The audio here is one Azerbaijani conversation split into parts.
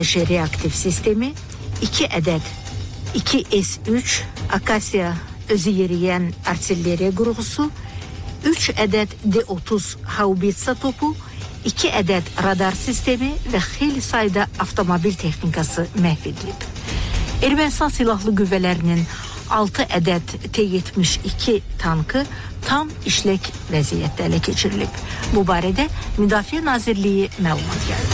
reaktiv sistemi, 2 ədəd 2S-3 Akasiya özü yeriyən artilleriya qurğusu, 3 ədəd D-30 haubitsa topu, 2 ədəd radar sistemi və xeyli sayda avtomobil texnikası məhv edilib. Ermənistan silahlı qüvvələrinin 6 ədəd T-72 tankı tam işlək vəziyyətdə ələ keçirilib. Bu barədə Müdafiə Nazirliyi məlumat yayıb.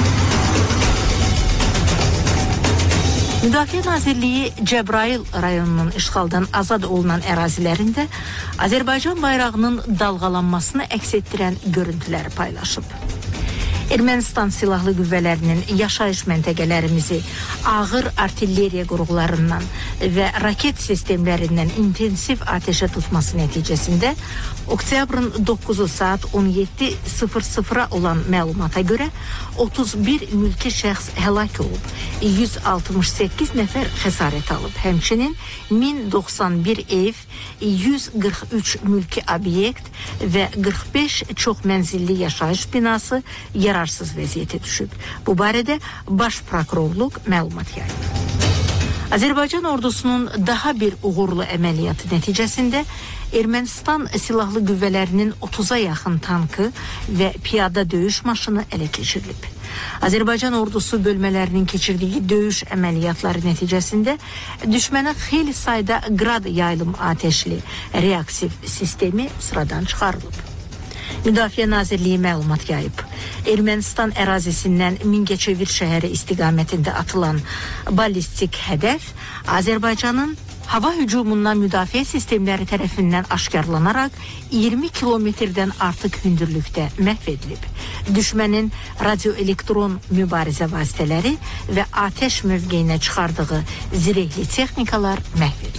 Müdafiə Nazirliyi Cəbrayıl rayonunun işğaldan azad olunan ərazilərində Azərbaycan bayrağının dalğalanmasını əks etdirən görüntüləri paylaşıb. Ermənistan silahlı qüvvələrinin yaşayış məntəqələrimizi ağır artilleriya qurğularından və raket sistemlərindən intensiv atəşə tutması nəticəsində oktyabrın 9-u saat 17:00-a olan məlumata görə 31 mülki şəxs həlak olub, 168 nəfər xəsarət alıb. Həmçinin 1091 ev, 143 mülki obyekt və 45 çox mənzilli yaşayış binası yararsız vəziyyətə düşüb. Bu barədə Baş Prokurorluq məlumat yayıb. Azərbaycan ordusunun daha bir uğurlu əməliyyatı nəticəsində Ermənistan silahlı qüvvələrinin 30-a yaxın tankı və piyada döyüş maşını ələ keçirilib. Azərbaycan ordusu bölmələrinin keçirdiyi döyüş əməliyyatları nəticəsində düşmənə xeyli sayda qrad yayılım atəşli reaktiv sistemi sıradan çıxarılıb. Müdafiə Nazirliyi məlumat yayıb. Ermənistan ərazisindən Mingəçevir şəhəri istiqamətində atılan ballistik hədəf Azərbaycanın hava hücumundan müdafiə sistemləri tərəfindən aşkarlanaraq 20 kilometrdən artıq hündürlükdə məhv edilib. Düşmənin radioelektron mübarizə vasitələri və atəş mövqeyinə çıxardığı zirehli texnikalar məhv edilib.